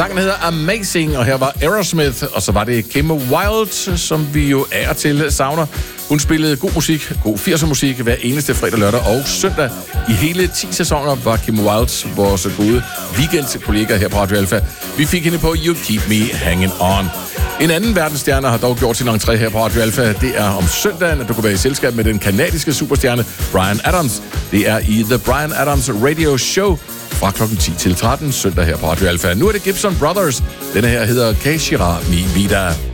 Sangen hedder Amazing, og her var Aerosmith, og så var det Kim Wilde, som vi jo af og til savner. Hun spillede god musik, god 80'er musik, hver eneste fredag, lørdag og søndag. I hele 10 sæsoner var Kim Wilde vores gode weekendkollega her på Radio Alpha. Vi fik hende på You Keep Me Hanging On. En anden verdensstjerne har dog gjort sin entré her på Radio Alpha. Det er om søndagen, at du kan være i selskab med den kanadiske superstjerne Bryan Adams. Det er i The Bryan Adams Radio Show fra klokken 10 til 13 søndag her på Radio Alpha. Nu er det Gibson Brothers. Denne her hedder Que Sera Mi Vida.